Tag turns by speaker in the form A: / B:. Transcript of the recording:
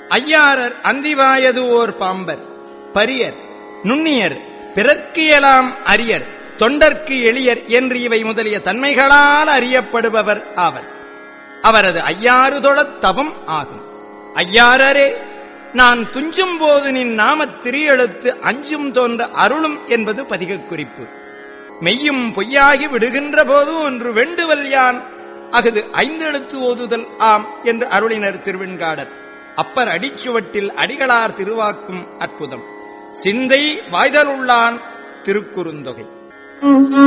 A: ஐயாரர் அந்திவாயது ஓர் பாம்பர், barrier, நுண்ணியர், பிறர்க்கு எலாம் arrear, தொண்டர்க்கு எளியர் என்று இவை முதலிய தன்மைகளால் அறியப்படுபவர் ஆவர். அவரது ஐயாறு தொழத் தவம் ஆகும். ஐயாரரே, நான் துஞ்சும் போது நின் நாமத் திரியெழுத்து அஞ்சும் தோன்ற அருளும் என்பது பதிகக் குறிப்பு. மெய்யும் பொய்யாகி விடுகின்ற போது ஒன்று வெண்டுவல் யான் அஃது 5 எழுத்து ஓதுதல் ஆம் என்று அருளினர் திருவெண்காடர். அப்பர் அடிச்சுவட்டில் அடிகளார் திருவாக்கும் அற்புதம். சிந்தை வாய்தலுள்ளான் திருக்குறுந்தொகை.